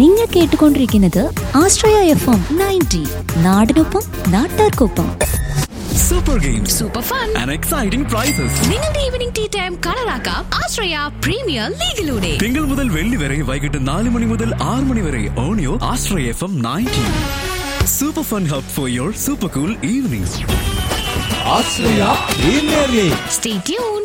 നിങ്ങൾ കേട്ടുകൊണ്ടിരിക്കുന്നത് ആശ്രയ FM 90 നാടിനൊപ്പം നാട്ടാർക്കൊപ്പം. Super games, super fun and exciting prices. നിങ്ങളുടെ ഈവനിംഗ് ടീ ടൈം കളറാക്കാം ആശ്രയ പ്രീമിയർ ലീഗിലൂടെ. തിങ്കൾ മുതൽ വെള്ളി വരെ വൈകിട്ട് 4 മണി മുതൽ 6 മണി വരെ ഓണിയോ ആശ്രയ FM 90. Super fun hub for your super cool evenings. Australia Premier League. Stay tuned.